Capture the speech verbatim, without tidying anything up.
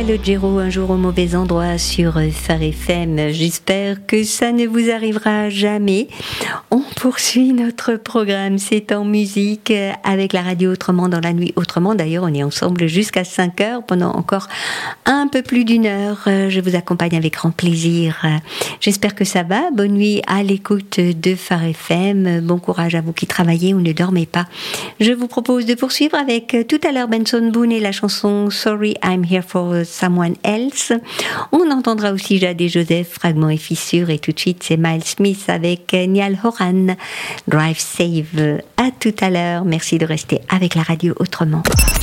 Calogero, un jour au mauvais endroit sur Phare F M. J'espère que ça ne vous arrivera jamais. On poursuit notre programme, c'est en musique avec la radio Autrement dans la nuit. Autrement, d'ailleurs, on est ensemble jusqu'à cinq heures pendant encore un peu plus d'une heure. Je vous accompagne avec grand plaisir. J'espère que ça va. Bonne nuit à l'écoute de Phare F M. Bon courage à vous qui travaillez ou ne dormez pas. Je vous propose de poursuivre avec tout à l'heure Benson Boone et la chanson Sorry I'm Here for Someone Else. On entendra aussi Jade et Joseph, Fragments et Fissures, et tout de suite c'est Miles Smith avec Niall Horan, Drive Save. À tout à l'heure, merci de rester avec la radio Autrement.